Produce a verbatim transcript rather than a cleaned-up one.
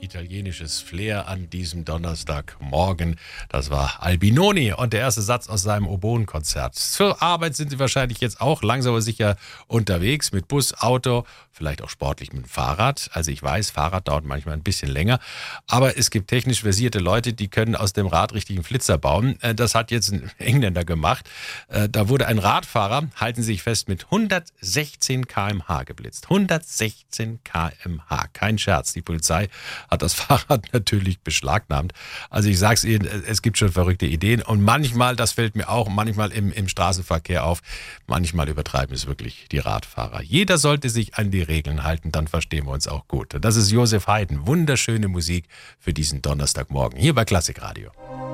italienisches Flair an diesem Donnerstagmorgen. Das war Albinoni und der erste Satz aus seinem Oboenkonzert. Zur Arbeit sind Sie wahrscheinlich jetzt auch langsam aber sicher unterwegs mit Bus, Auto, vielleicht auch sportlich mit dem Fahrrad. Also ich weiß, Fahrrad dauert manchmal ein bisschen länger, aber es gibt technisch versierte Leute, die können aus dem Rad richtigen Flitzer bauen. Das hat jetzt ein Engländer gemacht. Da wurde ein Radfahrer, halten Sie sich fest, mit hundertsechzehn Kilometer pro Stunde geblitzt. hundertsechzehn Kilometer pro Stunde. Kein Scherz. Die Polizei hat das Fahrrad natürlich beschlagnahmt. Also ich sag's Ihnen, es gibt schon verrückte Ideen und manchmal, das fällt mir auch, manchmal im, im Straßenverkehr auf, manchmal übertreiben es wirklich die Radfahrer. Jeder sollte sich an die Regeln halten, dann verstehen wir uns auch gut. Das ist Josef Haydn. Wunderschöne Musik für diesen Donnerstagmorgen hier bei Klassikradio.